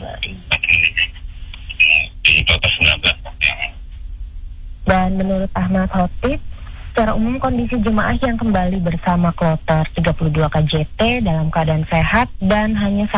Januari. Di Kloter 19 yang Dan menurut Ahmad Khotib, secara umum kondisi jemaah yang kembali bersama Kloter 32 KJT dalam keadaan sehat dan hanya